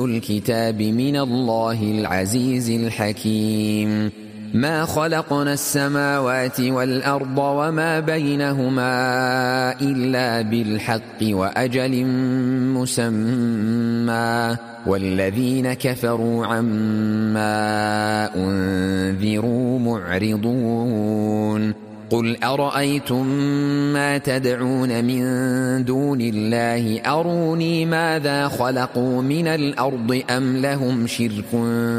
الكتاب من الله العزيز الحكيم ما خلقنا السماوات والأرض وما بينهما إلا بالحق وأجل مسمى والذين كفروا عما أنذروا معرضون قل أرأيتم ما تدعون من دون الله أروني ماذا خلقوا من الأرض أم لهم شرك